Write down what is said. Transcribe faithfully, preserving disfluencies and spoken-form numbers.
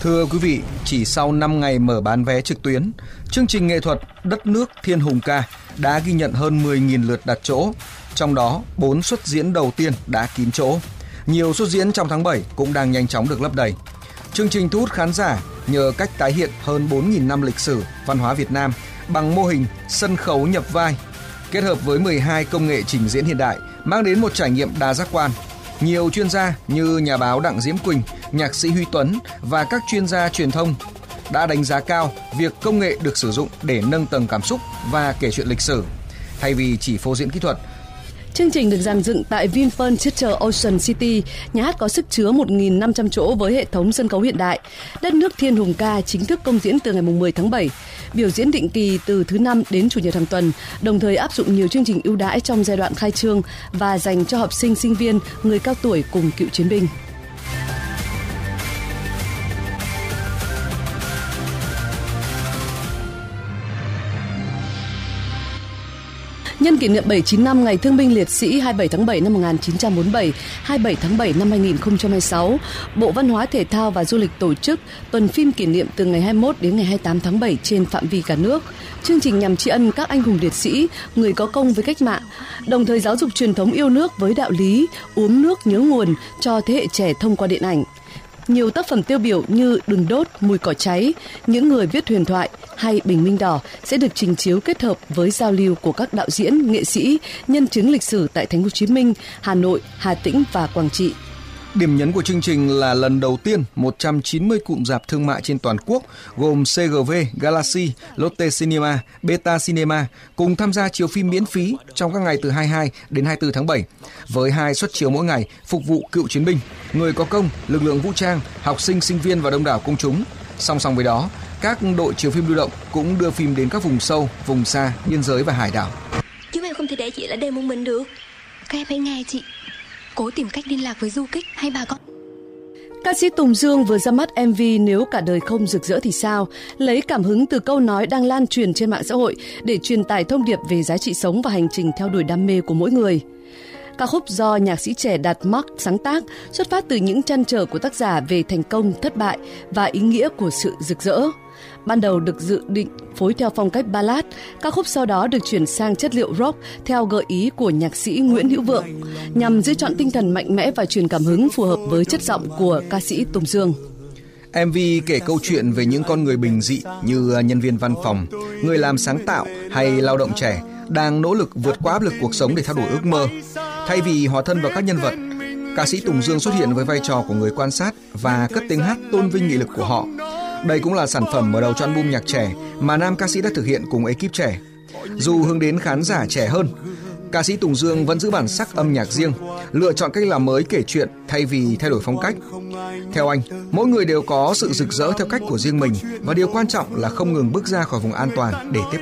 Thưa quý vị, chỉ sau năm ngày mở bán vé trực tuyến, chương trình nghệ thuật Đất nước Thiên Hùng Ca đã ghi nhận hơn mười nghìn lượt đặt chỗ, trong đó bốn suất diễn đầu tiên đã kín chỗ. Nhiều suất diễn trong tháng bảy cũng đang nhanh chóng được lấp đầy. Chương trình thu hút khán giả nhờ cách tái hiện hơn bốn nghìn năm lịch sử văn hóa Việt Nam bằng mô hình sân khấu nhập vai, kết hợp với mười hai công nghệ trình diễn hiện đại, mang đến một trải nghiệm đa giác quan. Nhiều chuyên gia như nhà báo Đặng Diễm Quỳnh, nhạc sĩ Huy Tuấn và các chuyên gia truyền thông đã đánh giá cao việc công nghệ được sử dụng để nâng tầng cảm xúc và kể chuyện lịch sử, thay vì chỉ phô diễn kỹ thuật. Chương trình được dàn dựng tại Vinpearl Theatre Ocean City, nhà hát có sức chứa một nghìn năm trăm chỗ với hệ thống sân khấu hiện đại. Đất nước Thiên Hùng Ca chính thức công diễn từ ngày mười tháng bảy, biểu diễn định kỳ từ thứ năm đến chủ nhật hàng tuần, đồng thời áp dụng nhiều chương trình ưu đãi trong giai đoạn khai trương và dành cho học sinh, sinh viên, người cao tuổi cùng cựu chiến binh. Nhân kỷ niệm bảy mươi chín năm Ngày Thương binh Liệt sĩ hai mươi bảy tháng bảy năm một nghìn chín trăm bốn mươi bảy, hai mươi bảy tháng bảy năm hai nghìn không trăm hai mươi sáu, Bộ Văn hóa Thể thao và Du lịch tổ chức tuần phim kỷ niệm từ ngày hai mươi mốt đến ngày hai mươi tám tháng bảy trên phạm vi cả nước. Chương trình nhằm tri ân các anh hùng liệt sĩ, người có công với cách mạng, đồng thời giáo dục truyền thống yêu nước với đạo lý uống nước nhớ nguồn cho thế hệ trẻ thông qua điện ảnh. Nhiều tác phẩm tiêu biểu như Đừng đốt, Mùi cỏ cháy, Những người viết huyền thoại hay Bình minh đỏ sẽ được trình chiếu kết hợp với giao lưu của các đạo diễn, nghệ sĩ, nhân chứng lịch sử tại Thành phố Hồ Chí Minh, Hà Nội, Hà Tĩnh và Quảng Trị. Điểm nhấn của chương trình là lần đầu tiên một trăm chín mươi cụm rạp thương mại trên toàn quốc gồm xê giê vê, Galaxy, Lotte Cinema, Beta Cinema cùng tham gia chiếu phim miễn phí trong các ngày từ hai mươi hai đến hai mươi tư tháng bảy, với hai suất chiếu mỗi ngày phục vụ cựu chiến binh, người có công, lực lượng vũ trang, học sinh, sinh viên và đông đảo công chúng. Song song với đó, các đội chiếu phim lưu động cũng đưa phim đến các vùng sâu, vùng xa, biên giới và hải đảo. Chúng em không thể để chị lại đây một mình được. Các em hãy nghe chị. Cố tìm cách liên lạc với du kích hay bà con. Ca sĩ Tùng Dương vừa ra mắt em vê Nếu cả đời không rực rỡ thì sao, lấy cảm hứng từ câu nói đang lan truyền trên mạng xã hội để truyền tải thông điệp về giá trị sống và hành trình theo đuổi đam mê của mỗi người. Ca khúc do nhạc sĩ trẻ Đạt Mark sáng tác xuất phát từ những trăn trở của tác giả về thành công, thất bại và ý nghĩa của sự rực rỡ. Ban đầu được dự định phối theo phong cách ballad, ca khúc sau đó được chuyển sang chất liệu rock theo gợi ý của nhạc sĩ Nguyễn Hữu Vượng, nhằm giữ trọn tinh thần mạnh mẽ và truyền cảm hứng phù hợp với chất giọng của ca sĩ Tùng Dương. em vê kể câu chuyện về những con người bình dị như nhân viên văn phòng, người làm sáng tạo hay lao động trẻ đang nỗ lực vượt qua áp lực cuộc sống để theo đuổi ước mơ. Thay vì hóa thân vào các nhân vật, ca sĩ Tùng Dương xuất hiện với vai trò của người quan sát và cất tiếng hát tôn vinh nghị lực của họ. Đây cũng là sản phẩm mở đầu cho album nhạc trẻ mà nam ca sĩ đã thực hiện cùng ekip trẻ. Dù hướng đến khán giả trẻ hơn, ca sĩ Tùng Dương vẫn giữ bản sắc âm nhạc riêng, lựa chọn cách làm mới kể chuyện thay vì thay đổi phong cách. Theo anh, mỗi người đều có sự rực rỡ theo cách của riêng mình và điều quan trọng là không ngừng bước ra khỏi vùng an toàn để tiếp